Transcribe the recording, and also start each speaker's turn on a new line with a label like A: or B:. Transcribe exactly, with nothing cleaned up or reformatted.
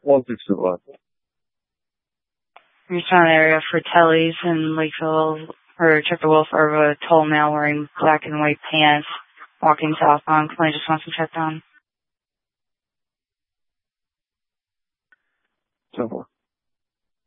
A: one six two one.
B: We found an area for Telly's in Lakeville, or check the welfare of a tall male wearing black and white pants, walking southbound. Can I just want some check down?
A: So far.